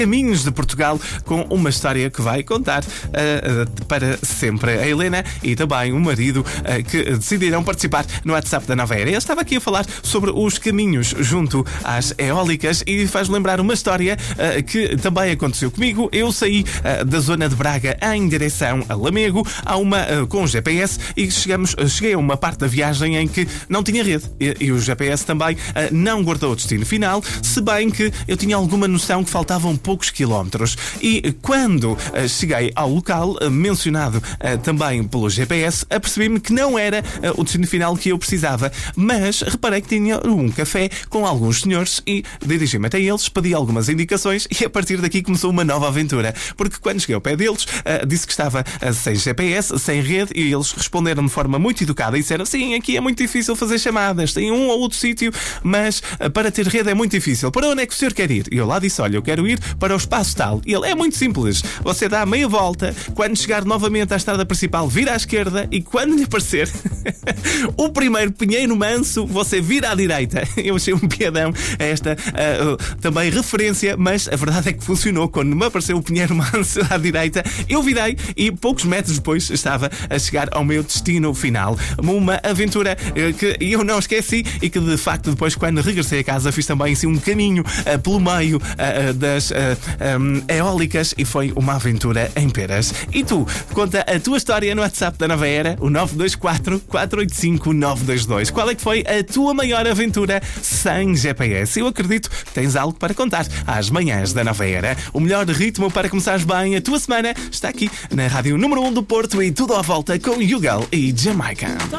Caminhos de Portugal, com uma história que vai contar para sempre. A Helena e também o marido que decidiram participar no WhatsApp da Nova Era. Eu estava aqui a falar sobre os caminhos junto às eólicas e faz lembrar uma história que também aconteceu comigo. Eu saí da zona de Braga em direção a Lamego com o GPS e cheguei a uma parte da viagem em que não tinha rede e o GPS também não guardou o destino final, se bem que eu tinha alguma noção que faltavam poucos quilómetros. E quando cheguei ao local mencionado também pelo GPS, apercebi-me que não era o destino final que eu precisava, mas reparei que tinha um café com alguns senhores e dirigi-me até eles, pedi algumas indicações e a partir daqui começou uma nova aventura, porque quando cheguei ao pé deles disse que estava sem GPS, sem rede, e eles responderam de forma muito educada e disseram: sim, aqui é muito difícil fazer chamadas, tem um ou outro sítio, mas para ter rede é muito difícil. Para onde é que o senhor quer ir? E eu lá disse: olha, eu quero ir para o espaço tal. E ele: é muito simples, você dá meia volta, quando chegar novamente à estrada principal vira à esquerda e quando lhe aparecer o primeiro pinheiro manso, você vira à direita. Eu achei um piadão esta também referência, mas a verdade é que funcionou. Quando me apareceu o pinheiro manso à direita, eu virei e poucos metros depois estava a chegar ao meu destino final. Uma aventura que eu não esqueci e que de facto depois, quando regressei a casa, fiz também assim um caminho pelo meio das eólicas e foi uma aventura em peras. E tu, conta a tua história no WhatsApp da Nova Era, o 924-485-922. Qual é que foi a tua maior aventura sem GPS? Eu acredito que tens algo para contar às manhãs da Nova Era. O melhor ritmo para começares bem a tua semana está aqui na Rádio Número 1 do Porto e tudo à volta com Yugal e Jamaica.